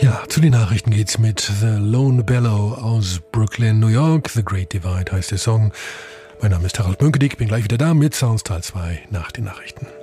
Ja, zu den Nachrichten geht's mit The Lone Bellow aus Brooklyn, New York. The Great Divide heißt der Song. Mein Name ist Harald Mönkedijk, bin gleich wieder da mit Sounds Teil 2 nach den Nachrichten.